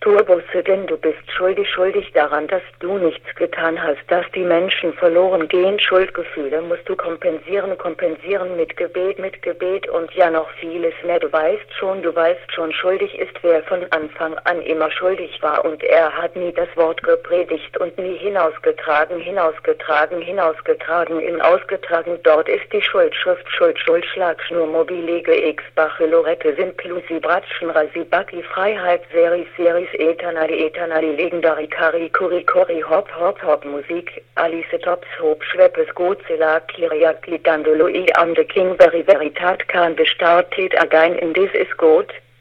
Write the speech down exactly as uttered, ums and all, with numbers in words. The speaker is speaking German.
Turbusse, denn du bist schuldig, schuldig daran, dass du nichts getan hast, dass die Menschen verloren gehen. Schuldgefühle musst du kompensieren, kompensieren mit Gebet, mit Gebet und ja noch vieles mehr. Du weißt schon, du weißt schon, schuldig ist, wer von Anfang an immer schuldig war und er hat nie das Wort gepredigt und nie hinausgetragen, hinausgetragen, hinausgetragen, im Ausgetragen. Dort ist die Schuld, Schrift, Schuld, Schuld, Schlagschnur, Mobilege, X, Bachelorette, Simplusi, Bratschen, Rasibaki, Freiheit, Seris, Seris, Eternali, Eternali, Legendary, Kari, Kuri, Kori, Hop, Hop, Hop, Musik, Alice, Tops, Hob, Schweppes, Godzilla, Kiriak, Lidandolo, I, Am, The King, Very, Veritat, Kan, Bestartet, Again, in This is God.